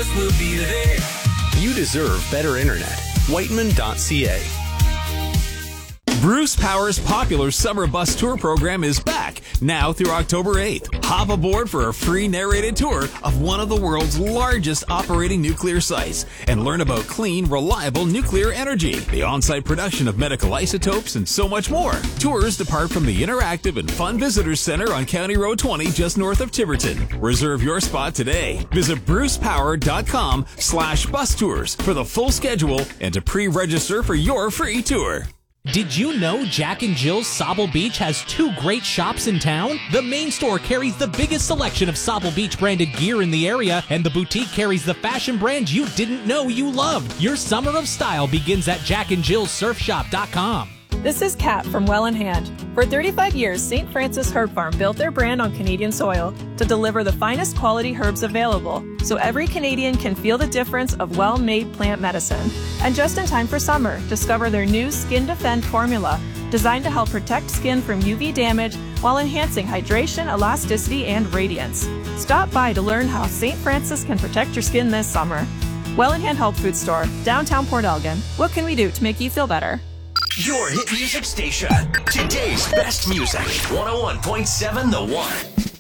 best will be there. You deserve better internet. Whiteman.ca. Bruce Power's popular summer bus tour program is back, now through October 8th. Hop aboard for a free narrated tour of one of the world's largest operating nuclear sites and learn about clean, reliable nuclear energy, the on-site production of medical isotopes, and so much more. Tours depart from the interactive and fun Visitors Center on County Road 20 just north of Tiverton. Reserve your spot today. Visit brucepower.com/bus tours for the full schedule and to pre-register for your free tour. Did you know Jack and Jill's Sauble Beach has 2 great shops in town? The main store carries the biggest selection of Sauble Beach branded gear in the area, and the boutique carries the fashion brands you didn't know you loved. Your summer of style begins at jackandjillsurfshop.com. This is Kat from Well in Hand. For 35 years, St. Francis Herb Farm built their brand on Canadian soil to deliver the finest quality herbs available, so every Canadian can feel the difference of well-made plant medicine. And just in time for summer, discover their new Skin Defend formula, designed to help protect skin from UV damage while enhancing hydration, elasticity, and radiance. Stop by to learn how St. Francis can protect your skin this summer. Well in Hand Health Food Store, downtown Port Elgin. What can we do to make you feel better? Your hit music station. Today's best music. 101.7 The One.